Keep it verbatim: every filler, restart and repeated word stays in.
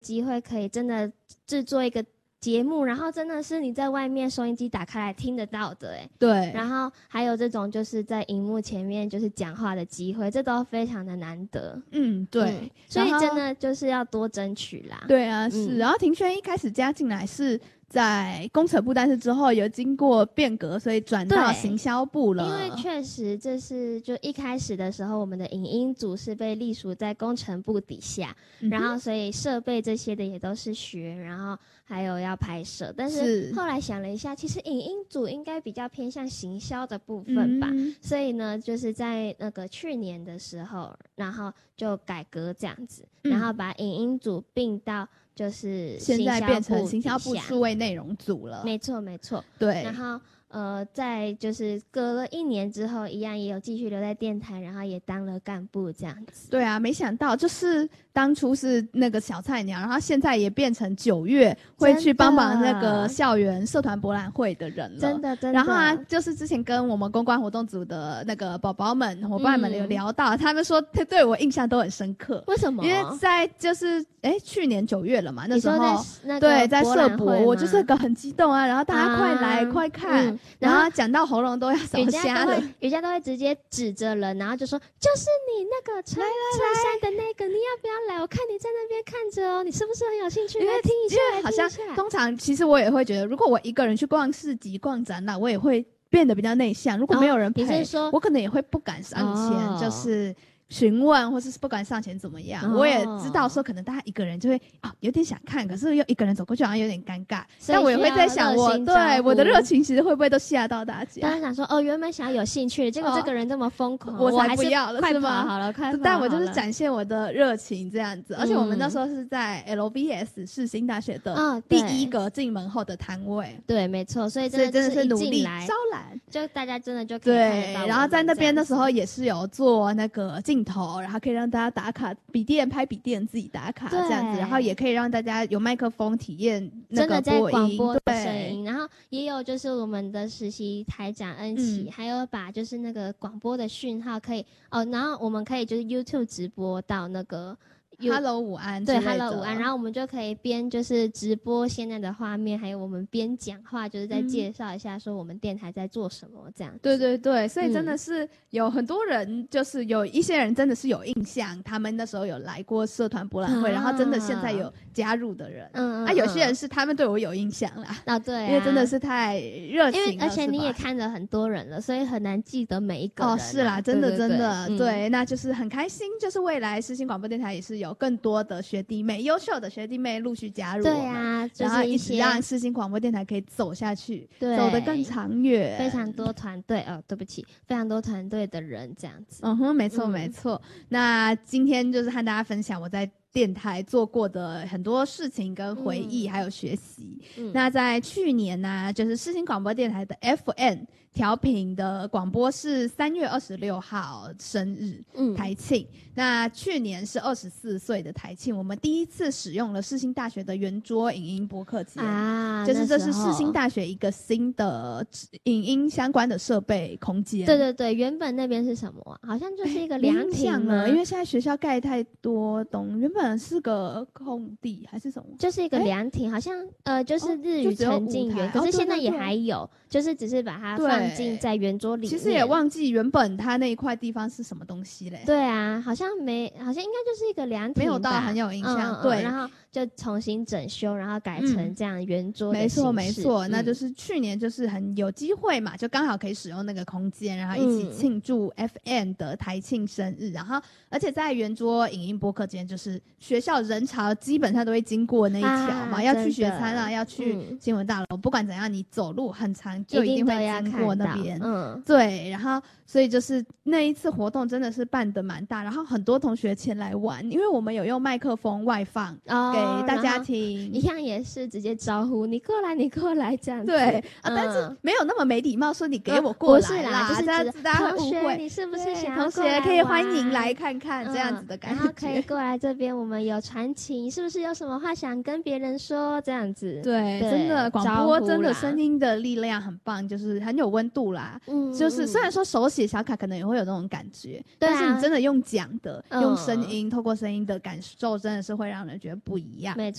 机会可以真的制作一个节目，然后真的是你在外面收音机打开来听得到的哎， 对， 然后还有这种就是在荧幕前面就是讲话的机会，这都非常的难得。 嗯，对， 嗯、所以真的就是要多争取啦。 对啊，是。嗯、然后庭轩一开始加进来是在工程部，但是之后有经过变革，所以转到行销部了。 因为确实这是就一开始的时候，我们的影音组是被隶属在工程部底下，嗯、然后所以设备这些的也都是学，然后还有要拍摄。但是后来想了一下，其实影音组应该比较偏向行销的部分吧，嗯、所以呢，就是在那个去年的时候，然后就改革这样子，嗯、然后把影音组并到。就是现在变成行销部数位内容组了， 没错没错， 对。 然后呃，在就是隔了一年之后，一样也有继续留在电台，然后也当了干部这样子。 对啊，没想到就是当初是那个小菜鸟，然后现在也变成九月会去帮忙那个校园社团博览会的人了， 真的真的。 然后啊，就是之前跟我们公关活动组的那个宝宝们、伙伴们有聊到，嗯、他们说对我印象都很深刻。 为什么？ 因为在就是哎去年九月了嘛，那时候在那个对在社博，我就是个很激动啊，然后大家快来、啊、快看。嗯然后讲到喉咙都要烧瞎了， 人家都会直接指着人，然后就说就是你那个穿衬衫的那个，你要不要来？我看你在那边看着哦，你是不是很有兴趣？来听一下， 因为好像通常其实我也会觉得，如果我一个人去逛市集、逛展览，我也会变得比较内向。如果没有人陪， 哦、说我可能也会不敢上前，哦、就是询问，或是不管上前怎么样。哦、我也知道说，可能大家一个人就会啊、哦、有点想看，可是又一个人走过去好像有点尴尬。但我也会在想我，我对我的热情其实会不会都吓到大家？ 大家想说哦，原本想要有兴趣的，结果这个人这么疯狂， 哦、我才不要了， 快是吗？ 好了，快跑但我就是展现我的热情这样子。嗯、而且我们那时候是在 L B S 世新大学的第一个进门后的摊位， 哦、对，没错，所以真的是努力招揽， 就大家真的就可以看得到。 对，然后在那边的时候也是有做那个镜头，然后可以让大家打卡，笔电拍笔电自己打卡这样子，然后也可以让大家有麦克风体验那个播音， 真的在广播的声音，然后也有就是我们的实习台长恩琪、嗯，还有把就是那个广播的讯号可以哦，然后我们可以就是 YouTube 直播到那个。 Hello 午安， 对 Hello 午安，然后我们就可以边就是直播现在的画面，还有我们边讲话，就是在介绍一下说我们电台在做什么这样子。 对对对，所以真的是有很多人，就是有一些人真的是有印象，他们那时候有来过社团博览会、啊，然后真的现在有加入的人。嗯嗯。啊，有些人是他们对我有印象啦。 啊，对啊， 因为真的是太热情了， 因为而且你也看了很多人了，所以很难记得每一个人、啊。 哦，是啦，真的对对对真的， 嗯、 对，那就是很开心，就是未来世新广播电台也是有更多的学弟妹，优秀的学弟妹陆续加入我们， 对啊，就是、 然后一起让世新广播电台可以走下去， 对， 走得更长远。 非常多团队哦，对不起，非常多团队的人这样子。 嗯哼，没错、嗯、没错。那今天就是和大家分享我在电台做过的很多事情跟回忆、嗯、还有学习、嗯、那在去年呢、啊、就是世新广播电台的 F M 调频的广播是三月二十六号生日、嗯、台庆，那去年是二十四岁的台庆，我们第一次使用了世新大学的圆桌影音播客间啊，就是这是世新大学一个新的影音相关的设备空间。 对对对，原本那边是什么、啊、好像就是一个凉亭了，因为现在学校盖太多东，原本是个空地还是什么， 就是一个凉亭，好像呃就是日语沉浸园、哦、可是现在也还有、哦、就是只是把它放进在圆桌里面。 其实也忘记原本它那一块地方是什么东西嘞。 对啊，好像没，好像应该就是一个凉亭， 没有到很有印象、 嗯、 对、 嗯，然后就重新整修，然后改成这样圆桌的形式、 嗯、没错没错、嗯、那就是去年就是很有机会嘛，就刚好可以使用那个空间，然后一起庆祝 F M 的台庆生日、嗯、然后而且在圆桌影音播客间，就是学校人潮基本上都会经过那一条嘛、啊、要去学餐啊，要去新闻大楼、嗯、不管怎样你走路很长就一定会经过那边。嗯，对，然后所以就是那一次活动真的是办得蛮大，然后很多同学前来玩，因为我们有用麦克风外放、哦、给大家听， 一样也是直接招呼你过来你过来这样子。 对、嗯、啊，但是没有那么没礼貌说你给我过来啦、嗯、不是啦， 就是这样子大家会误会， 你是不是想要同学可以欢迎来看看、嗯、这样子的感觉， 然后可以过来这边我们有传情，是不是有什么话想跟别人说这样子。 对, 对真的广播真的声音的力量很棒，就是很有温度啦。嗯，就是虽然说手写小卡可能也会有那种感觉、啊、但是你真的用讲的、嗯、用声音透过声音的感受真的是会让人觉得不一一样。 没